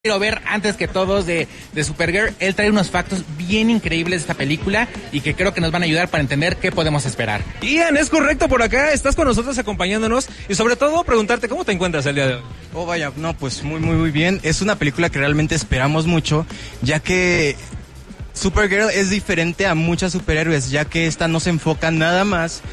quiero ver antes que todos de Supergirl. Él trae unos factos bien increíbles de esta película y que creo que nos van a ayudar para entender qué podemos esperar. Ian, es correcto, por acá estás con nosotros acompañándonos y sobre todo preguntarte cómo te encuentras el día de hoy. Oh, vaya, no, pues muy bien. Es una película que realmente esperamos mucho, ya que Supergirl es diferente a muchas superhéroes, ya que esta no se enfoca nada más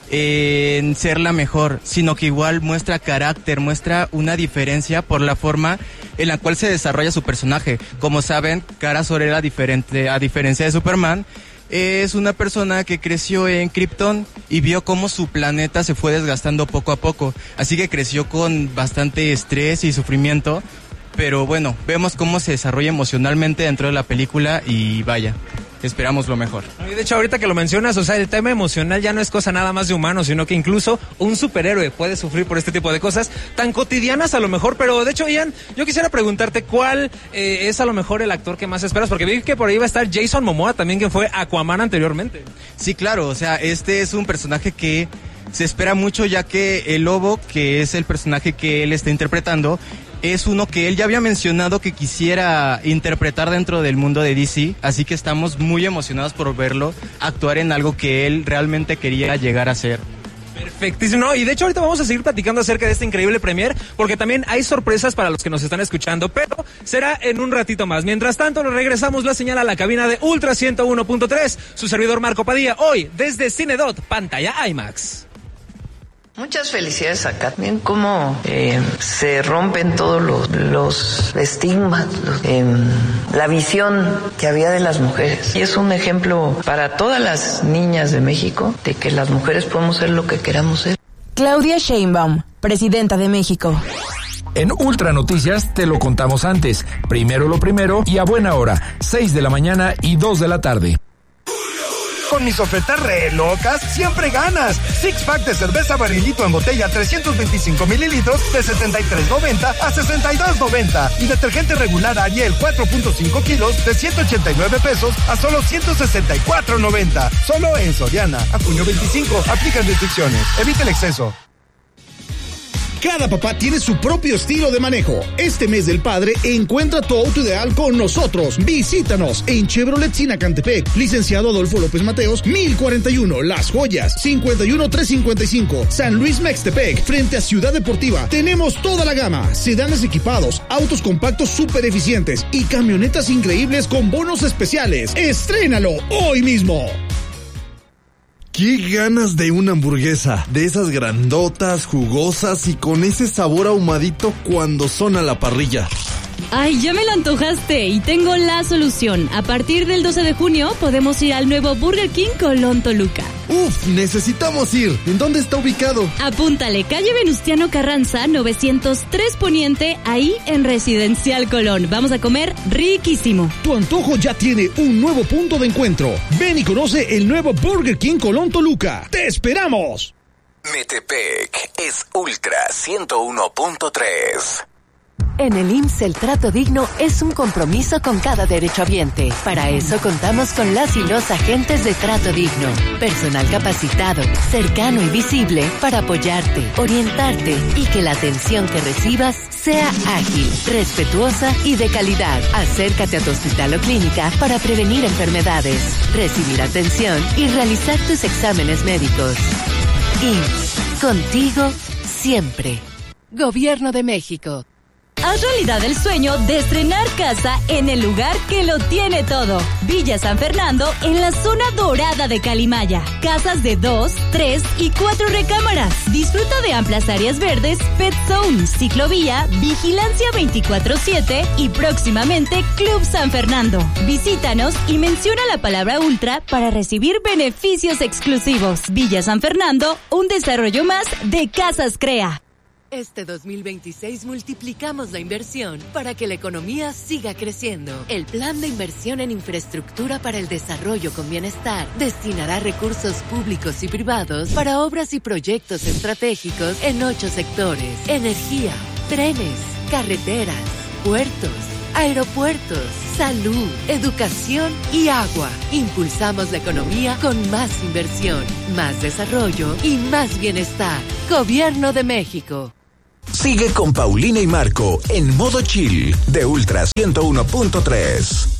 en ser la mejor, sino que igual muestra carácter, muestra una diferencia por la forma en la cual se desarrolla su personaje. Como saben, Kara Zor-El, a diferencia de Superman, es una persona que creció en Krypton y vio cómo su planeta se fue desgastando poco a poco, así que creció con bastante estrés y sufrimiento, pero bueno, vemos cómo se desarrolla emocionalmente dentro de la película y vaya, esperamos lo mejor. Y de hecho, ahorita que lo mencionas, o sea, el tema emocional ya no es cosa nada más de humano, sino que incluso un superhéroe puede sufrir por este tipo de cosas tan cotidianas a lo mejor. Pero de hecho, Ian, yo quisiera preguntarte cuál es a lo mejor el actor que más esperas, porque vi que por ahí va a estar Jason Momoa también, que fue Aquaman anteriormente. Sí, claro, o sea, este es un personaje que se espera mucho, ya que el Lobo, que es el personaje que él está interpretando, es uno que él ya había mencionado que quisiera interpretar dentro del mundo de DC, así que estamos muy emocionados por verlo actuar en algo que él realmente quería llegar a ser. Perfectísimo, y de hecho ahorita vamos a seguir platicando acerca de este increíble premier, porque también hay sorpresas para los que nos están escuchando, pero será en un ratito más. Mientras tanto, nos regresamos la señal a la cabina de Ultra 101.3, su servidor Marco Padilla, hoy desde Cinedot, pantalla IMAX. Muchas felicidades acá. Ven cómo se rompen todos los estigmas, la visión que había de las mujeres. Y es un ejemplo para todas las niñas de México de que las mujeres podemos ser lo que queramos ser. Claudia Sheinbaum, presidenta de México. En Ultra Noticias te lo contamos antes. Primero lo primero y a buena hora, 6 de la mañana y 2 de la tarde. Con mis ofertas re locas, siempre ganas. Six Pack de cerveza Barrilito en botella 325 mililitros de $73.90 a $62.90. Y detergente regular Ariel 4.5 kilos de $189 a solo $164.90. Solo en Soriana. A junio 25. Aplican restricciones. Evita el exceso. Cada papá tiene su propio estilo de manejo. Este mes del padre, encuentra tu auto ideal con nosotros. Visítanos en Chevrolet Sinacantepec, licenciado Adolfo López Mateos, 1041, Las Joyas, 51355, San Luis Mextepec, frente a Ciudad Deportiva. Tenemos toda la gama, sedanes equipados, autos compactos súper eficientes y camionetas increíbles con bonos especiales. ¡Estrénalo hoy mismo! ¡Qué ganas de una hamburguesa! De esas grandotas, jugosas y con ese sabor ahumadito cuando son a la parrilla. Ay, ya me la antojaste y tengo la solución. A partir del 12 de junio podemos ir al nuevo Burger King Colón Toluca. ¡Uf! Necesitamos ir. ¿En dónde está ubicado? Apúntale, calle Venustiano Carranza, 903 Poniente, ahí en Residencial Colón. Vamos a comer riquísimo. Tu antojo ya tiene un nuevo punto de encuentro. Ven y conoce el nuevo Burger King Colón Toluca. ¡Te esperamos! Metepec es Ultra 101.3. En el IMSS el trato digno es un compromiso con cada derechohabiente. Para eso contamos con las y los agentes de trato digno. Personal capacitado, cercano y visible para apoyarte, orientarte y que la atención que recibas sea ágil, respetuosa y de calidad. Acércate a tu hospital o clínica para prevenir enfermedades, recibir atención y realizar tus exámenes médicos. IMSS, contigo siempre. Gobierno de México. Haz realidad el sueño de estrenar casa en el lugar que lo tiene todo. Villa San Fernando, en la zona dorada de Calimaya. Casas de 2, 3 y 4 recámaras. Disfruta de amplias áreas verdes, Pet Zone, ciclovía, vigilancia 24/7 y próximamente Club San Fernando. Visítanos y menciona la palabra Ultra para recibir beneficios exclusivos. Villa San Fernando, un desarrollo más de Casas Crea. Este 2026 multiplicamos la inversión para que la economía siga creciendo. El Plan de Inversión en Infraestructura para el Desarrollo con Bienestar destinará recursos públicos y privados para obras y proyectos estratégicos en 8 sectores: energía, trenes, carreteras, puertos, aeropuertos, salud, educación y agua. Impulsamos la economía con más inversión, más desarrollo y más bienestar. Gobierno de México. Sigue con Paulina y Marco en modo chill de Ultra 101.3.